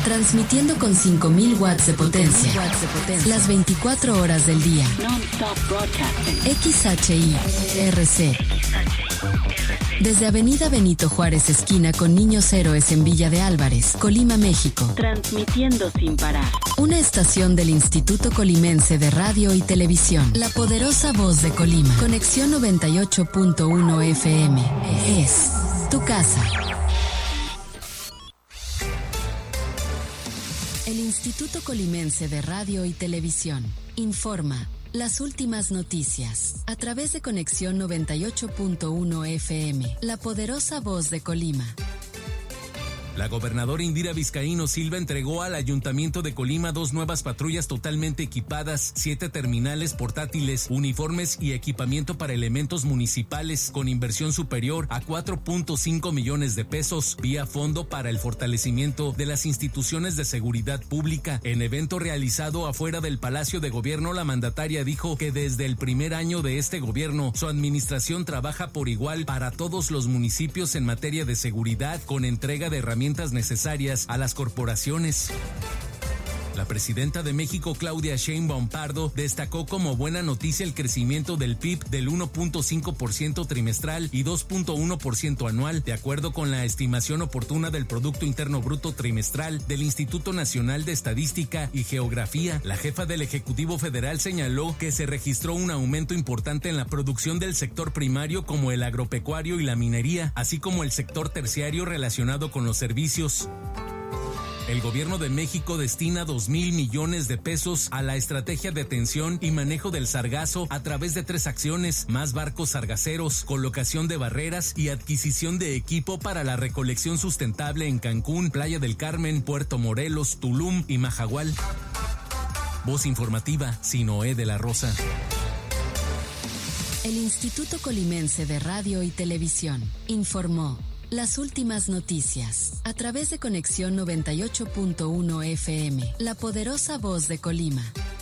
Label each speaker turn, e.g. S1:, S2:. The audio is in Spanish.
S1: Transmitiendo con 5.000 watts de potencia. Las 24 horas del día. XHI-RC. Desde Avenida Benito Juárez, esquina con Niños Héroes en Villa de Álvarez, Colima, México.
S2: Transmitiendo sin parar.
S1: Una estación del Instituto Colimense de Radio y Televisión. La poderosa voz de Colima. Conexión 98.1 FM. Es tu casa. El Instituto Colimense de Radio y Televisión informa las últimas noticias a través de Conexión 98.1 FM, la poderosa voz de Colima.
S3: La gobernadora Indira Vizcaíno Silva entregó al Ayuntamiento de Colima 2 nuevas patrullas totalmente equipadas, 7 terminales portátiles, uniformes y equipamiento para elementos municipales con inversión superior a 4.5 millones de pesos vía fondo para el fortalecimiento de las instituciones de seguridad pública. En evento realizado afuera del Palacio de Gobierno, la mandataria dijo que desde el primer año de este gobierno, su administración trabaja por igual para todos los municipios en materia de seguridad con entrega de herramientas necesarias a las corporaciones. La presidenta de México, Claudia Sheinbaum Pardo, destacó como buena noticia el crecimiento del PIB del 1.5% trimestral y 2.1% anual, de acuerdo con la estimación oportuna del Producto Interno Bruto trimestral del Instituto Nacional de Estadística y Geografía. La jefa del Ejecutivo Federal señaló que se registró un aumento importante en la producción del sector primario como el agropecuario y la minería, así como el sector terciario relacionado con los servicios. El gobierno de México destina 2,000 millones de pesos a la estrategia de atención y manejo del sargazo a través de 3 acciones: más barcos sargaceros, colocación de barreras y adquisición de equipo para la recolección sustentable en Cancún, Playa del Carmen, Puerto Morelos, Tulum y Majahual. Voz informativa, Sinoé de la Rosa.
S1: El Instituto Colimense de Radio y Televisión informó las últimas noticias a través de Conexión 98.1 FM, la poderosa voz de Colima.